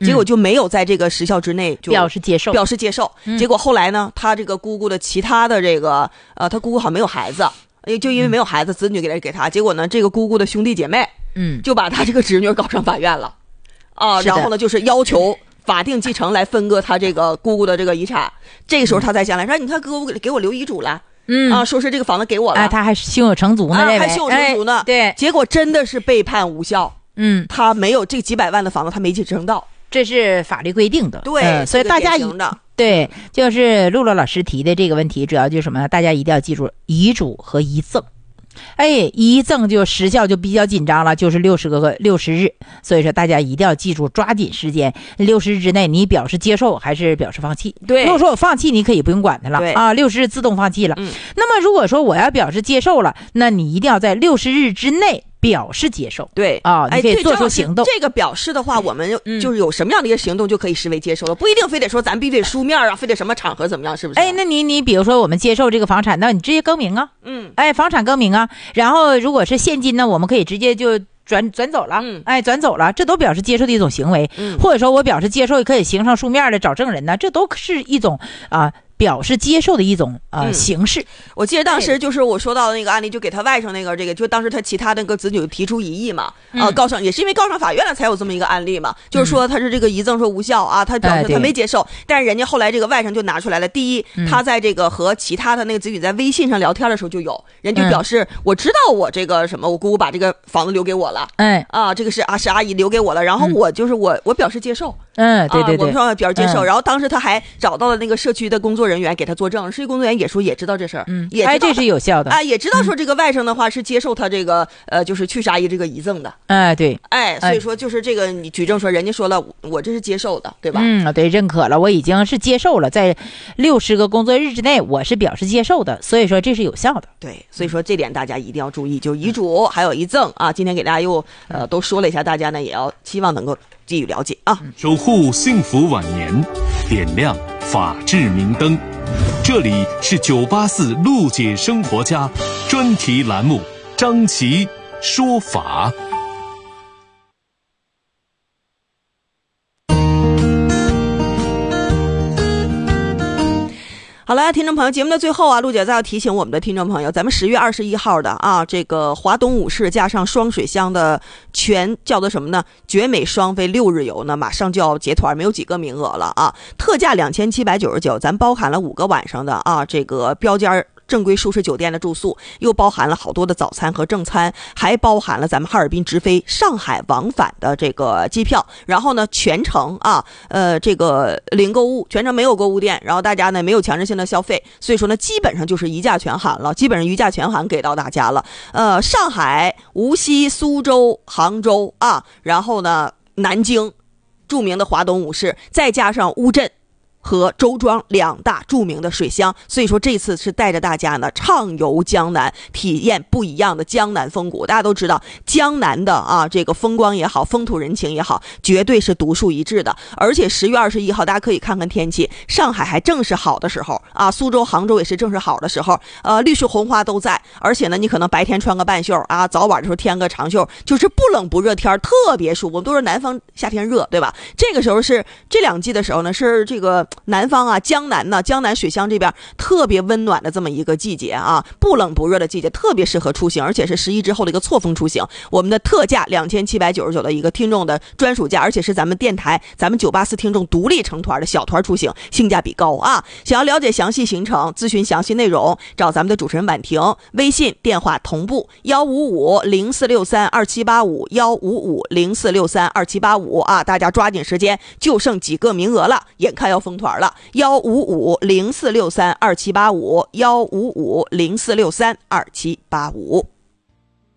结果就没有在这个时效之内就表示接受。 结果后来呢，他这个姑姑的其他的这个他姑姑好像没有孩子，就因为没有孩子，子女给他，结果呢，这个姑姑的兄弟姐妹就把他这个侄女搞上法院了啊，然后呢就是要求法定继承来分割他这个姑姑的这个遗产。这个时候他才想来说，你看姑姑给我留遗嘱了。说是这个房子给我了， 他还胸有成竹呢， 还胸有成竹呢， 对， 结果真的是被判无效，他没有这几百万的房子，他没继承到， 这是法律规定的， 对， 所以大家对，就是陆老师提的这个问题，主要就是什么呢？大家一定要记住遗嘱和遗赠。遗赠就时效就比较紧张了，就是60日，所以说大家一定要记住，抓紧时间，60日之内你表示接受还是表示放弃。 对， 如果说我放弃，你可以不用管它了啊，60日自动放弃了。那么如果说我要表示接受了，那你一定要在60日之内表示接受。 对啊，你可以做出行动。 这个表示的话，我们就是有什么样的一个行动就可以视为接受了，不一定非得说咱必须得书面啊，非得什么场合怎么样，是不是？ 那你比如说我们接受这个房产，那你直接更名啊，房产更名啊，然后如果是现金呢，我们可以直接就转走了，转走了，这都表示接受的一种行为，或者说我表示接受，也可以形成书面的找证人呢，这都是一种表示接受的一种形式。 我记得当时就是我说到的那个案例，就给他外甥那个这个，就当时他其他那个子女提出异议嘛，告上也是因为告上法院了才有这么一个案例嘛，就是说他是这个遗赠说无效啊，他表示他没接受，但是人家后来这个外甥就拿出来了，第一，他在这个和其他的那个子女在微信上聊天的时候就有人就表示我知道我这个什么，我姑姑把这个房子留给我了，这个是阿姨留给我了，然后我就是我表示接受， 对， 我们说表示接受，然后当时他还找到了那个社区的工作人员给他作证，社区工作人员也说也知道这事儿，也知道这是有效的啊，也知道说这个外甥的话是接受他这个就是去世阿姨这个遗赠的， 对， 所以说就是这个你举证说人家说了我这是接受的，对吧？ 对，认可了，我已经是接受了，在60个工作日之内我是表示接受的，所以说这是有效的。 对，所以说这点大家一定要注意，就遗嘱还有遗赠啊，今天给大家又都说了一下，大家呢也要希望能够继续了解啊。 守护幸福晚年，点亮法治明灯。这里是984路解生活家专题栏目，张琪说法。 好了，听众朋友，节目的最后啊，陆姐再要提醒我们的听众朋友，咱们10月21号的啊，这个华东五市加上双水乡的全叫做什么呢？绝美双飞6日游呢，马上就要结团，没有几个名额了啊，特价2799，咱包含了5个晚上的啊，这个标间正规舒适酒店的住宿，又包含了好多的早餐和正餐，还包含了咱们哈尔滨直飞上海往返的这个机票，然后呢全程啊这个零购物，全程没有购物店，然后大家呢没有强制性的消费，所以说呢基本上就是一价全含了，基本上一价全含给到大家了。上海、无锡、苏州、杭州啊，然后呢南京著名的华东五市，再加上乌镇和周庄2大著名的水乡，所以说这次是带着大家呢畅游江南，体验不一样的江南风骨。大家都知道江南的啊这个风光也好，风土人情也好，绝对是独树一帜的。而且10月21号大家可以看看天气，上海还正是好的时候啊，苏州、杭州也是正是好的时候，绿树红花都在。而且呢你可能白天穿个半袖啊，早晚的时候添个长袖，就是不冷不热，天特别舒服。都是南方夏天热，对吧？这个时候是这2季的时候呢，是这个南方啊，江南水乡这边特别温暖的这么一个季节啊，不冷不热的季节，特别适合出行，而且是11之后的一个错峰出行。我们的特价2799的一个听众的专属价，而且是咱们电台咱们984听众独立成团的小团出行，性价比高啊！想要了解详细行程，咨询详细内容，找咱们的主持人婉婷，微信电话同步15504632785，15504632785啊！大家抓紧时间，就剩几个名额了，眼看要封团了。15504632785，15504632785。